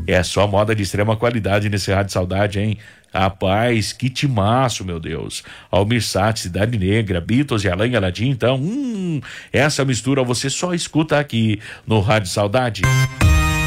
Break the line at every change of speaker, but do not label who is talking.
É só moda de extrema qualidade nesse Rádio Saudade, hein? Rapaz, que timaço, meu Deus. Almir Sater, Cidade Negra, Beatles e Alain Aladim. Então, essa mistura você só escuta aqui no Rádio Saudade.